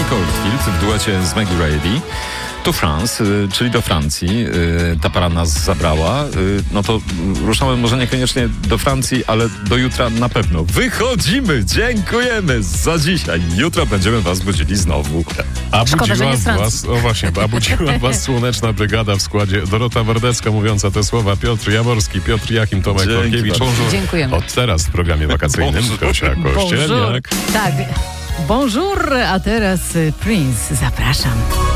Mike Oldfield w duecie z Maggie Reilly. To France, czyli do Francji. Ta para nas zabrała. No to ruszamy może niekoniecznie do Francji, ale do jutra na pewno. Wychodzimy! Dziękujemy za dzisiaj. Jutro będziemy was budzili znowu. A Szkoda, że nie z budziła was Słoneczna Brygada w składzie Dorota Wardecka mówiąca te słowa, Piotr Jaworski, Piotr Jachim, Tomek Olkiewicz. Dziękujemy. Od teraz w programie wakacyjnym Gosia Kościelniak. Tak, bonjour, a teraz Prince, zapraszam.